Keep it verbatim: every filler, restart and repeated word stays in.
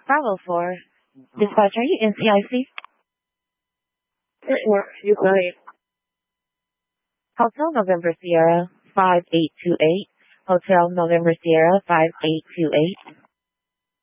Bravo four. Dispatcher, are you in C I C? Or you client. Hotel November Sierra five eight two eight. Hotel November Sierra five eight two eight.